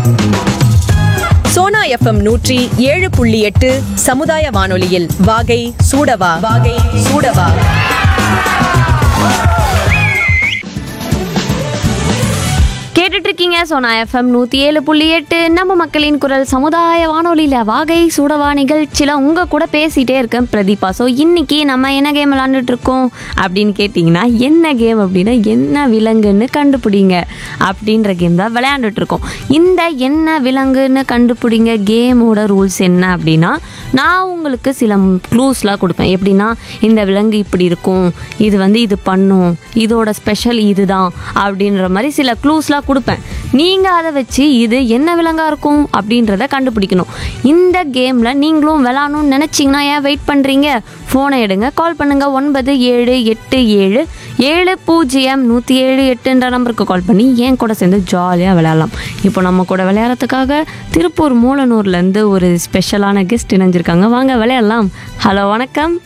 Sona FM 107.8 சமுதாய வானொலியில் வாகை சூடவா. கேட்டுட்டு இருக்கீங்க சோனா எஃப்எம் 107.8 நம்ம மக்களின் குரல் சமுதாய வானொலியில் வாகை சூடவா நிகழ்ச்சியில் உங்கள் கூட பேசிகிட்டே இருக்கேன் பிரதீபா. ஸோ இன்றைக்கி நம்ம என்ன கேம் விளாண்டுட்டு இருக்கோம் அப்படின்னு கேட்டிங்கன்னா, என்ன கேம் அப்படின்னா என்ன விலங்குன்னு கண்டுபிடிங்க அப்படின்ற கேம் தான் விளையாண்டுட்டு இருக்கோம். இந்த என்ன விலங்குன்னு கண்டுபிடிங்க கேமோட ரூல்ஸ் என்ன அப்படின்னா, நான் உங்களுக்கு சில க்ளூஸ்லாம் கொடுப்பேன். எப்படின்னா, இந்த விலங்கு இப்படி இருக்கும், இது பண்ணும், இதோட ஸ்பெஷல் இதுதான் அப்படின்ற மாதிரி சில க்ளூஸ்லாம் கொடுப்பேன். நீங்கள் அதை வச்சு இது என்ன விலங்காக இருக்கும் அப்படின்றத கண்டுபிடிக்கணும். இந்த கேமில் நீங்களும் விளாடணும்னு நினச்சிங்கன்னா ஏன் வெயிட் பண்ணுறீங்க? ஃபோனை எடுங்க, கால் பண்ணுங்கள். 9787700178 நம்பருக்கு கால் பண்ணி என் கூட சேர்ந்து ஜாலியாக விளையாடலாம். இப்போ நம்ம கூட விளையாடுறதுக்காக திருப்பூர் மூலனூர்லேருந்து ஒரு ஸ்பெஷலான கெஸ்ட் இணைஞ்சிருக்காங்க. வாங்க விளையாடலாம். ஹலோ, வணக்கம்.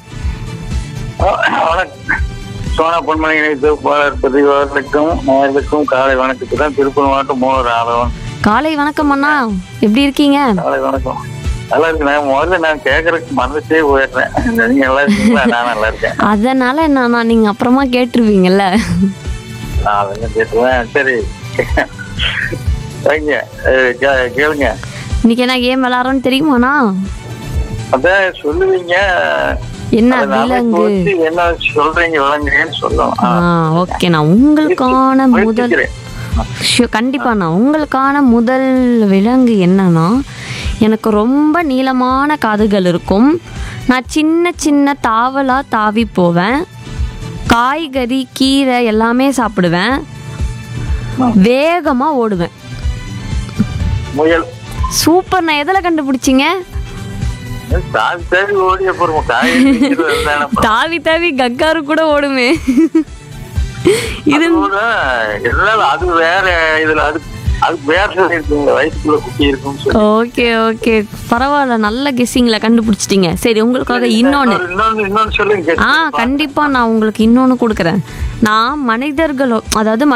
சோனா பொன்மணி பதிவாளர்களுக்கும் காலை வணக்கத்துக்கு தான் திருப்பூர் மாவட்டம் மூணு ஆளவன். காலை வணக்கம் அண்ணா, எப்படி இருக்கீங்க? காலை வணக்கம். நல்லா இருக்கு. முதல்ல நான் கேட்கறதுக்கு மறந்துட்டே போயிடுறேன். நீங்க நல்லா இருக்கீங்களா? நான் நல்லா இருக்கேன். அதனால என்னன்னா நீங்க அப்புறமா கேட்டுருவீங்கல்ல. அதெல்லாம் கேட்டுருவேன். சரி, கேளுங்க. இன்னைக்கு என்ன கேம் விளையாடுறோன்னு தெரியுமாண்ணா? அதான் சொல்லுவீங்க. என்ன விலங்கு? என்ன சொல்றீங்க விலங்குன்னு சொல்லலாம். ஓகேண்ணா, உங்களுக்கான முதல் கண்டிப்பாண்ணா உங்களுக்கான முதல் விலங்கு என்னன்னா, எனக்கு ரொம்ப நீளமான காதுகள் இருக்கும். நான் சின்ன சின்ன தாவலாக தாவி போவேன். காய்கறி கீரை எல்லாமே சாப்பிடுவேன். வேகமாக ஓடுவேன். முயல். சூப்பர். நான் எதில் கண்டுபிடிச்சிங்க? தாவி தாவி கக்காரு கூட ஓடுமே. இது அது வேற. இதுல அது வேற வயசுக்குள்ள குட்டி இருக்கும். ஓகே ஓகே, பரவாயில்ல, நல்ல கெஸ்ஸிங்ல கண்டுபிடிச்சிட்டீங்க. சரி, உங்களுக்காக இன்னொன்னு சொல்லுங்க. கண்டிப்பா நான் உங்களுக்கு இன்னொன்னு கொடுக்குறேன். நான் மனிதர்களோ, அதாவது